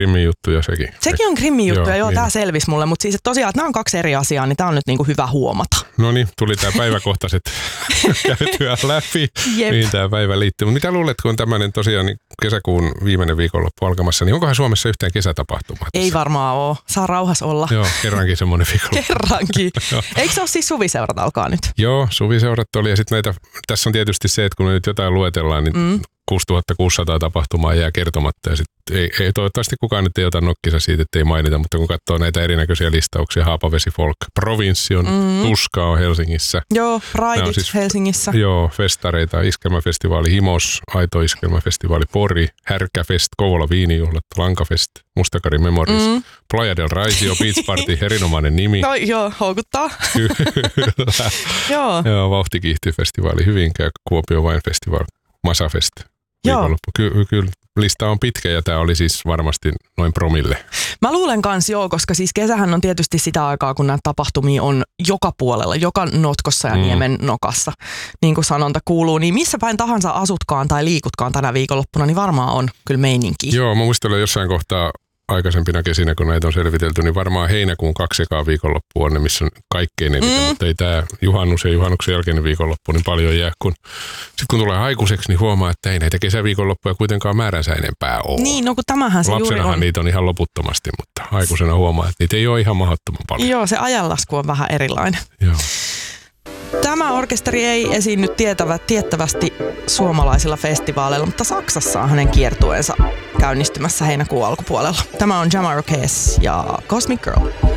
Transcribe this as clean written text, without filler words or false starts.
Krimmi-juttuja sekin. Sekin on Krimmi-juttuja, joo, niin. tämä selvisi mulle, mutta siis että tosiaan, että nämä on kaksi eri asiaa, niin tämä on nyt niinku hyvä huomata. No niin, tuli tämä päiväkohtaiset käytyä läpi, mihin tämä päivä liittyy. Mutta mitä luulet, kun on tämmöinen tosiaan niin kesäkuun viimeinen viikonloppu alkamassa, niin onkohan Suomessa yhtään kesätapahtumaa? Ei varmaan ole. Saa rauhas olla. Joo, kerrankin semmoinen viikonloppu. Kerrankin. Eikö se ole siis suviseurat alkaa nyt? Joo, suviseurat oli ja sitten näitä, tässä on tietysti se, että kun me nyt jotain luetellaan, niin 6600 tapahtumaa jää kertomatta ja sitten ei toivottavasti kukaan nyt ei ota nokkisa siitä, että ei mainita, mutta kun katsoo näitä erinäköisiä listauksia, Haapavesi Folk Provinssi on, Tuska on Helsingissä. Joo, Raidit siis, Helsingissä. Joo, festareita, Iskelmäfestivaali Himos, Aito Iskelmäfestivaali Pori, Härkäfest, Kouvola Viinijuhlat, Lankafest, Mustakari Memories, Playa del Raisio, Beach Party, erinomainen nimi. No joo, houkuttaa. Kyllä. Joo, Vauhtikiihtyfestivaali Hyvinkää, Kuopio Wine Festival, Masafest. Kyllä lista on pitkä ja tämä oli siis varmasti noin promille. Mä luulen kans joo, koska siis kesähän on tietysti sitä aikaa, kun näitä tapahtumia on joka puolella, joka notkossa ja niemen nokassa. Niin kuin sanonta kuuluu, niin missä päin tahansa asutkaan tai liikutkaan tänä viikonloppuna, niin varmaan on kyllä meininki. Joo, mä muistelen jossain kohtaa aikaisempina kesinä, kun näitä on selvitelty, niin varmaan heinäkuun 2 ekaa viikonloppu on ne, missä on kaikkein eniten, mutta ei tämä juhannus ja juhannuksen jälkeinen viikonloppu niin paljon jää. Sitten kun tulee aikuiseksi, niin huomaa, että ei näitä kesäviikonloppuja kuitenkaan määränsä enempää ole. Niin, no kun tämähän se lapsenahan juuri on. Niitä on ihan loputtomasti, mutta aikuisena huomaa, että niitä ei ole ihan mahdottoman paljon. Joo, se ajanlasku on vähän erilainen. Joo. Tämä orkesteri ei esiinny tiettävästi suomalaisilla festivaaleilla, mutta Saksassa on hänen kiertueensa käynnistymässä heinäkuun alkupuolella. Tämä on Jamiroquai ja Cosmic Girl.